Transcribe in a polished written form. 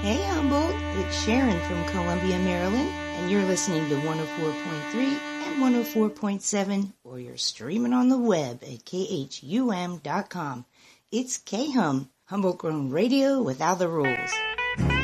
Hey Humboldt, it's Sharon from Columbia, Maryland, and you're listening to 104.3 and 104.7, or you're streaming on the web at khum.com. It's K-Hum, Humboldt Grown Radio without the rules.